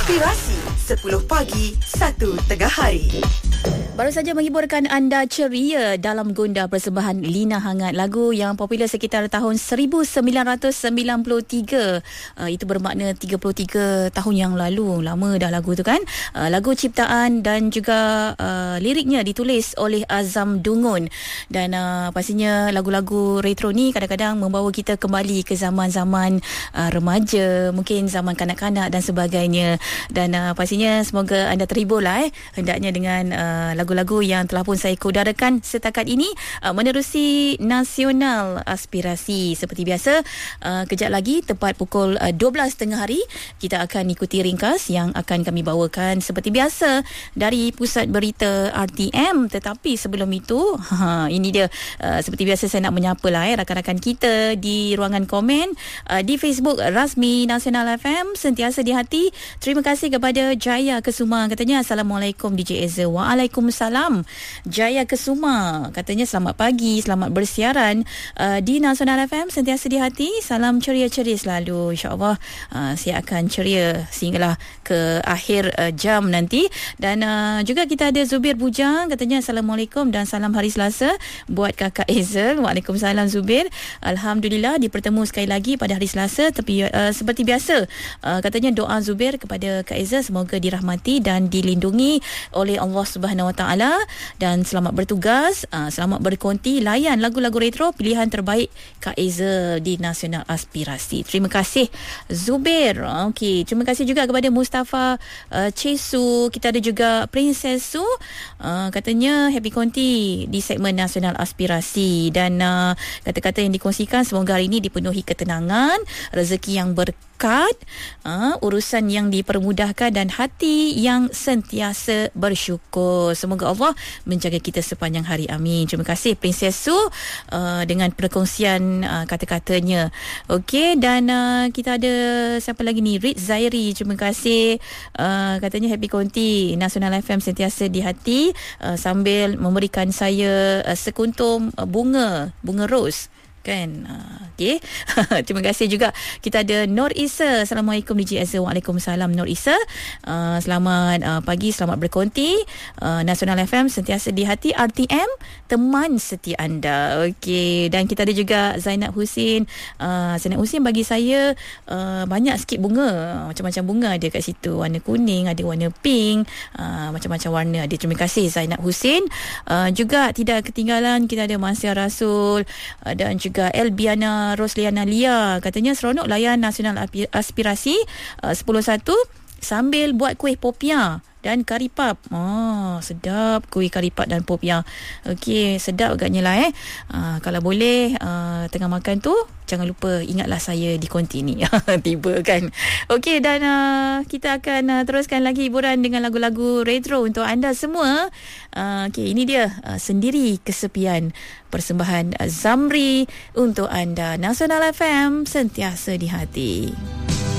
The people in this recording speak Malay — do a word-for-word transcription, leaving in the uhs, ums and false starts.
Aspirasi sepuluh pagi, satu tengah hari. Baru saja menghiburkan anda ceria dalam gundah persembahan Lina Hangat, lagu yang popular sekitar tahun seribu sembilan ratus sembilan puluh tiga. Uh, itu bermakna tiga puluh tiga tahun yang lalu. Lama dah lagu tu kan. Uh, lagu ciptaan dan juga uh, liriknya ditulis oleh Azam Dungun. Dan uh, pastinya lagu-lagu retro ni kadang-kadang membawa kita kembali ke zaman-zaman uh, remaja, mungkin zaman kanak-kanak dan sebagainya. Dan uh, pastinya semoga anda terhibur lah eh hendaknya dengan uh, lagu-lagu yang telah pun saya kodarakan setakat ini uh, menerusi Nasional Aspirasi. Seperti biasa, uh, kejap lagi tepat pukul uh, dua belas tengah hari kita akan ikuti ringkas yang akan kami bawakan seperti biasa dari Pusat Berita R T M. Tetapi sebelum itu, ha, ini dia uh, seperti biasa saya nak menyapa lah eh rakan-rakan kita di ruangan komen uh, di Facebook rasmi Nasional F M, sentiasa di hati. Terima kasih kepada Jaya Kesuma, katanya Assalamualaikum D J Ezra. Waalaikumsalam Jaya Kesuma, katanya selamat pagi, selamat bersiaran uh, di Nasional F M, sentiasa di hati. Salam ceria-ceria selalu, insyaAllah uh, saya akan ceria sehinggalah ke akhir uh, jam nanti. Dan uh, juga kita ada Zubir Bujang, katanya Assalamualaikum dan salam hari Selasa buat kakak Ezel. Waalaikumsalam Zubir. Alhamdulillah dipertemu sekali lagi pada hari Selasa. Tapi uh, seperti biasa uh, katanya doa Zubir kepada Kak Ezel semoga dirahmati dan dilindungi oleh Allah Subhanahu Wa Taala, dan selamat bertugas, uh, selamat berkonti, layan lagu-lagu retro pilihan terbaik Kak Ezel di Nasional Aspirasi. Terima kasih Zubir. Okey, terima kasih juga kepada Mustafa uh, Cesu. Kita ada juga Princess Su, uh, katanya happy konti di segmen Nasional Aspirasi, dan uh, kata-kata yang dikongsikan semoga hari ini dipenuhi ketenangan, rezeki yang berkat, uh, urusan yang dipermudahkan dan hati yang sentiasa bersyukur. Semoga Allah menjaga kita sepanjang hari. Amin. Terima kasih Princess Su uh, dengan perkongsian uh, kata-katanya. Okey, dan uh, kita ada siapa lagi ni? Rit Zairi. Terima kasih. Uh, katanya happy konti Nasional F M sentiasa di hati, uh, sambil memberikan saya uh, sekuntum uh, bunga, bunga ros kan. Uh, Okey. Terima kasih juga. Kita ada Nur Isa. Assalamualaikum D J Azhar. Waalaikumsalam Nur Isa. Uh, selamat uh, pagi, selamat berkonti. Uh, Nasional F M sentiasa di hati, R T M teman setia anda. Okey, dan kita ada juga Zainab Husin. Uh, Zainab Husin bagi saya uh, banyak sikit bunga. Macam-macam bunga ada kat situ. Warna kuning, ada warna pink, uh, macam-macam warna ada. Terima kasih Zainab Husin. Uh, juga tidak ketinggalan kita ada Masya Rasul uh, dan juga Elbiana Rosliana Lia, katanya seronok layan Nasional Aspirasi uh, sepuluh satu sambil buat kuih popiah dan karipap. Oh, sedap kuih karipap dan popiah. Okey, sedap agaknya lah eh. Uh, kalau boleh uh, tengah makan tu jangan lupa ingatlah saya di konti ni. Tiba kan. Okey, dan uh, kita akan uh, teruskan lagi hiburan dengan lagu-lagu retro untuk anda semua. Uh, Okey, ini dia uh, Sendiri Kesepian, persembahan uh, Zamri untuk anda. Nasional F M sentiasa di hati.